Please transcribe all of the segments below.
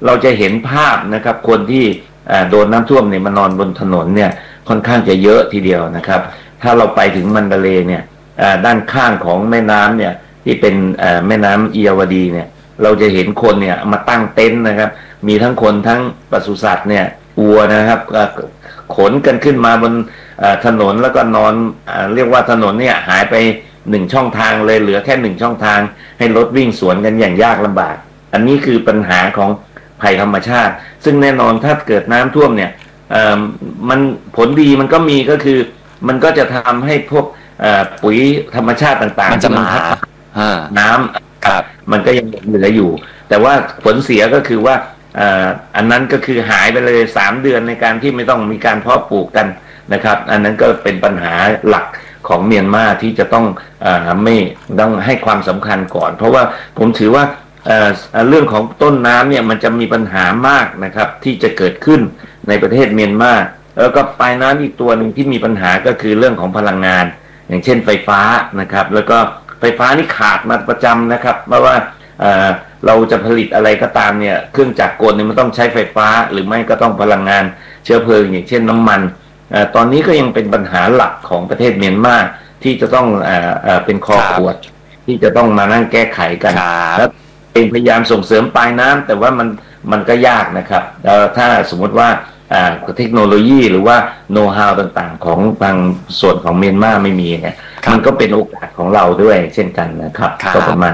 เราจะเห็นภาพนะครับคนที่โดนน้ำท่วมเนี่ยมานอนบนถนนเนี่ยค่อนข้างจะเยอะทีเดียวนะครับถ้าเราไปถึงมันดาเลย์เนี่ยด้านข้างของแม่น้ำเนี่ยที่เป็นแม่น้ำอียวดีเนี่ยเราจะเห็นคนเนี่ยมาตั้งเต็นท์นะครับมีทั้งคนทั้งปศุสัตว์เนี่ยวัวนะครับขนกันขึ้นมาบนถนนแล้วก็นอนเรียกว่าถนนเนี่ยหายไป1ช่องทางเลยเหลือแค่1ช่องทางให้รถวิ่งสวนกันอย่างยากลำบากอันนี้คือปัญหาของภัยธรรมชาติซึ่งแน่นอนถ้าเกิดน้ำท่วมเนี่ยมันผลดีมันก็มีก็คือมันก็จะทำให้พวกปุ๋ยธรรมชาติต่างๆมันจะมาน้ำมันก็ยังเหลืออยู่แต่ว่าผลเสียก็คือว่าอันนั้นก็คือหายไปเลย3 เดือนในการที่ไม่ต้องมีการเพาะปลูกกันนะครับอันนั้นก็เป็นปัญหาหลักของเมียนมาที่จะต้องไม่ต้องให้ความสำคัญก่อนเพราะว่าผมถือว่าเรื่องของต้นน้ำเนี่ยมันจะมีปัญหามากนะครับที่จะเกิดขึ้นในประเทศเมียนมาแล้วก็ปลายน้ำอีกตัวหนึ่งที่มีปัญหาก็คือเรื่องของพลังงานอย่างเช่นไฟฟ้านะครับแล้วก็ไฟฟ้านี่ขาดมาประจำนะครับเพราะว่าเราจะผลิตอะไรก็ตามเนี่ยเครื่องจักรกลเนี่ยมันต้องใช้ไฟฟ้าหรือไม่ก็ต้องพลังงานเชื้อเพลิงอย่างเช่นน้ำมันตอนนี้ก็ยังเป็นปัญหาหลักของประเทศเมียนมาที่จะต้องเป็นคอขวดที่จะต้องมานั่งแก้ไขกันแล้วพยายามส่งเสริมปลายน้ำแต่ว่ามันก็ยากนะครับถ้าสมมติว่าเทคโนโลยีหรือว่าโน้ตฮาวต่างๆของทางส่วนของเมียนมาไม่มีเนี่ยมันก็เป็นโอกาสของเราด้วยเช่นกันนะครับก็ประมาณ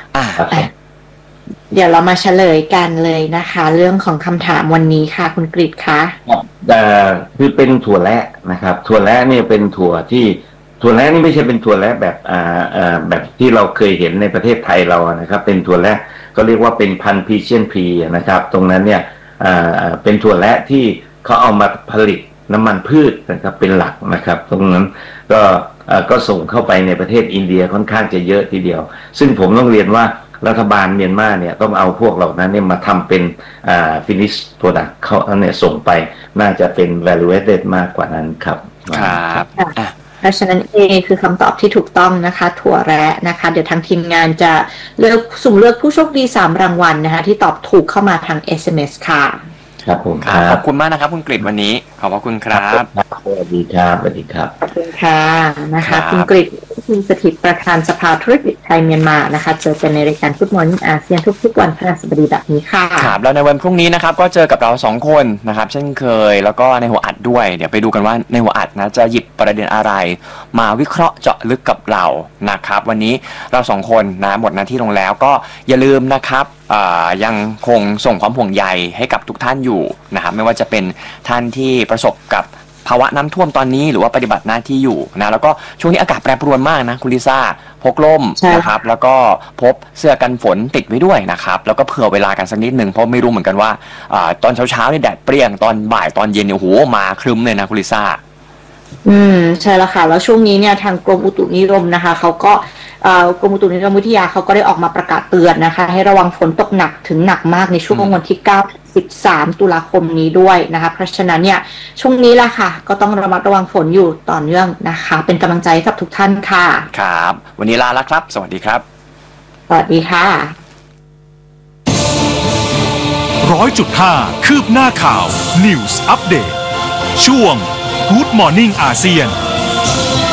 เดี๋ยวเรามาเฉลยกันเลยนะคะเรื่องของคำถามวันนี้ค่ะคุณกฤษคะคือเป็นถั่วแระนะครับถั่วแระนี่เป็นถั่วแระนี่ไม่ใช่เป็นถั่วแระแบบที่เราเคยเห็นในประเทศไทยเรานะครับเป็นถั่วแระก็เรียกว่าเป็นพันธุ์พีเชียนพีนะครับตรงนั้นเนี่ยเป็นถั่วแระที่เขาเอามาผลิตน้ำมันพืชนะครับเป็นหลักนะครับตรงนั้นก็ส่งเข้าไปในประเทศอินเดียค่อนข้างจะเยอะทีเดียวซึ่งผมต้องเรียนว่ารัฐบาลเมียนมาเนี่ยต้องเอาพวกเหล่านั้นเนี่ยมาทำเป็นfinish product เขาเนี่ยส่งไปน่าจะเป็น value added มากกว่านั้นครับเพราะฉะนั้นคือคำตอบที่ถูกต้องนะคะถั่วแระนะคะเดี๋ยวทางทีมงานจะสุ่มเลือกผู้โชคดี3 รางวัลนะคะที่ตอบถูกเข้ามาทาง SMS ค่ะครับผมขอบคุณมากนะครับคุณกฤษวันนี้ขอบคุณครับสวัสดีครับสวัสดีครับขอบคุณค่ะนะคะคุณกฤษคุณสถิตประธานสภาธุรกิจไทยเมียนมานะคะเจอกันในรายการฟุตบอลอาเซียนทุกวันพฤหัสบดีแบบนี้ค่ะครับแล้วในวันพรุ่งนี้นะครับก็เจอกับเรา2 คนนะครับเช่นเคยแล้วก็ในหัวอัดด้วยเดี๋ยวไปดูกันว่าในหัวอัดนะจะหยิบประเด็นอะไรมาวิเคราะห์เจาะลึกกับเรานะครับวันนี้เรา2 คนนะหมดหน้าที่ลงแล้วก็อย่าลืมนะครับยังคงส่งความห่วงใยให้กับทุกท่านอยู่นะครับไม่ว่าจะเป็นท่านที่ประสบกับภาวะน้ำท่วมตอนนี้หรือว่าปฏิบัติหน้าที่อยู่นะแล้วก็ช่วงนี้อากาศแปรปรวนมากนะคุณลิซ่าพกร่มนะครับแล้วก็พบเสื้อกันฝนติดไว้ด้วยนะครับแล้วก็เผื่อเวลากันสักนิดนึงเพราะไม่รู้เหมือนกันว่าตอนเช้านี่แดดเปรี้ยงตอนบ่ายตอนเย็นเนี่ยโอ้โหมาครึ้มเลยนะคุณลิซ่าใช่แล้วค่ะแล้วช่วงนี้เนี่ยทางกรมอุตุนิยมนะคะเขาก็กรมอุตุนิยมวิทยาเขาก็ได้ออกมาประกาศเตือนนะคะให้ระวังฝนตกหนักถึงหนักมากในช่วงวันที่9-13 ตุลาคมนี้ด้วยนะคะเพราะฉะนั้นเนี่ยช่วงนี้แหละค่ะก็ต้องระมัดระวังฝนอยู่ต่อเนื่องนะคะเป็นกำลังใจกับทุกท่านค่ะครับวันนี้ลาแล้วครับสวัสดีครับสวัสดีค่ะ 100.5 คืบหน้าข่าว News Update ช่วง Good Morning อาเซียน